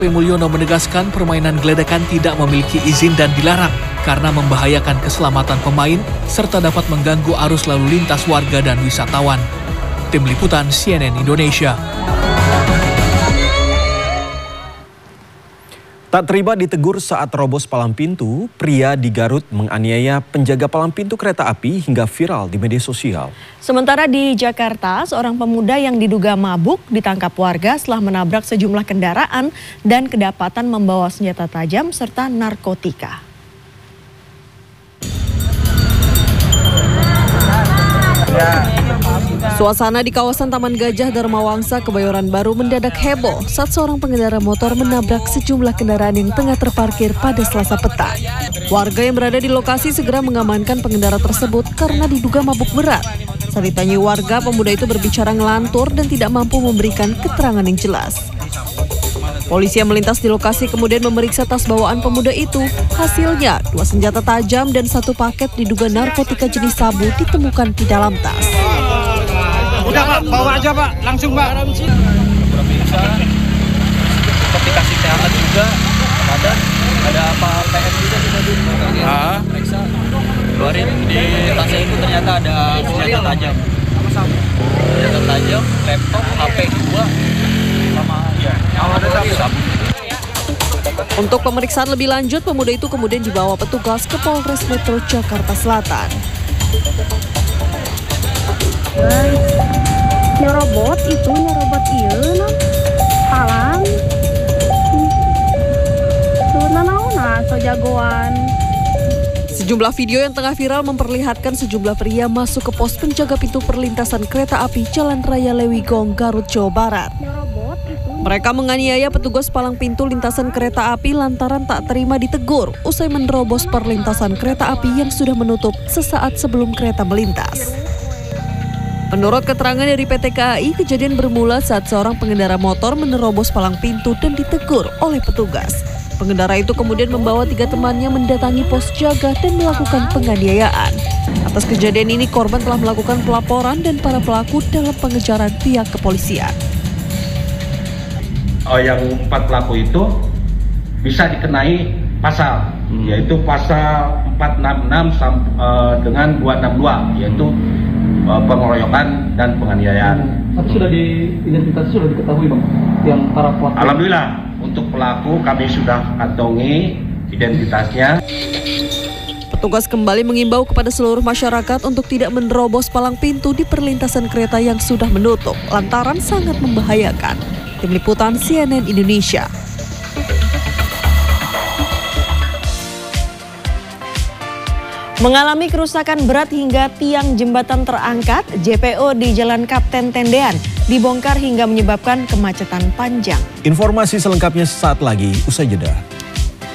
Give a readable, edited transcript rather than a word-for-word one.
Mulyono menegaskan permainan geledakan tidak memiliki izin dan dilarang karena membahayakan keselamatan pemain serta dapat mengganggu arus lalu lintas warga dan wisatawan. Tim Liputan CNN Indonesia. Tak terima ditegur saat robos palang pintu, pria di Garut menganiaya penjaga palang pintu kereta api hingga viral di media sosial. Sementara di Jakarta, seorang pemuda yang diduga mabuk ditangkap warga setelah menabrak sejumlah kendaraan dan kedapatan membawa senjata tajam serta narkotika. Suasana di kawasan Taman Gajah Dharma Wangsa, Kebayoran Baru mendadak heboh saat seorang pengendara motor menabrak sejumlah kendaraan yang tengah terparkir pada Selasa petang. Warga yang berada di lokasi segera mengamankan pengendara tersebut karena diduga mabuk berat. Saat ditanyai warga, pemuda itu berbicara ngelantur dan tidak mampu memberikan keterangan yang jelas. Polisi yang melintas di lokasi kemudian memeriksa tas bawaan pemuda itu. Hasilnya, 2 senjata tajam dan 1 paket diduga narkotika jenis sabu ditemukan di dalam tas. Udah Pak, bawa aja Pak, langsung Pak. Periksa, seperti kasih kesehatan juga, ada apa PM juga tadi. Periksa, keluarin di tasnya itu ternyata ada senjata tajam. Senjata tajam, laptop, HP 2, sama sabu. Untuk pemeriksaan lebih lanjut, pemuda itu kemudian dibawa petugas ke Polres Metro Jakarta Selatan. Nyerobot ieu palang naon so jagoan. Sejumlah video yang tengah viral memperlihatkan sejumlah pria masuk ke pos penjaga pintu perlintasan kereta api Jalan Raya Lewigong, Garut, Jawa Barat. Mereka menganiaya petugas palang pintu lintasan kereta api lantaran tak terima ditegur usai menerobos perlintasan kereta api yang sudah menutup sesaat sebelum kereta melintas. Menurut keterangan dari PT KAI, kejadian bermula saat seorang pengendara motor menerobos palang pintu dan ditegur oleh petugas. Pengendara itu kemudian membawa 3 temannya mendatangi pos jaga dan melakukan penganiayaan. Atas kejadian ini, korban telah melakukan pelaporan dan para pelaku dalam pengejaran pihak kepolisian. Yang 4 pelaku itu bisa dikenai pasal, yaitu pasal 466 dengan 262, yaitu pengeroyokan dan penganiayaan. Tapi sudah diidentifikasi, sudah diketahui Bang, yang para pelaku? Alhamdulillah, untuk pelaku kami sudah kantongi identitasnya. Petugas kembali mengimbau kepada seluruh masyarakat untuk tidak menerobos palang pintu di perlintasan kereta yang sudah menutup, lantaran sangat membahayakan. Tim Liputan CNN Indonesia. Mengalami kerusakan berat hingga tiang jembatan terangkat, JPO di Jalan Kapten Tendean dibongkar hingga menyebabkan kemacetan panjang. Informasi selengkapnya sesaat lagi, usai jeda.